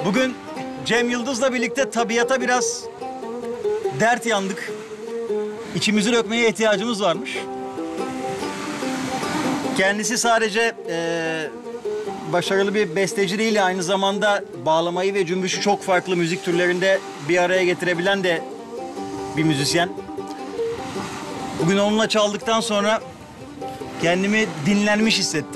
Bugün Cem Yıldız'la birlikte tabiata biraz dert yandık. İçimizi dökmeye ihtiyacımız varmış. Kendisi sadece başarılı bir besteci değil, aynı zamanda bağlamayı ve cümbüşü çok farklı müzik türlerinde bir araya getirebilen de bir müzisyen. Bugün onunla çaldıktan sonra kendimi dinlenmiş hissettim.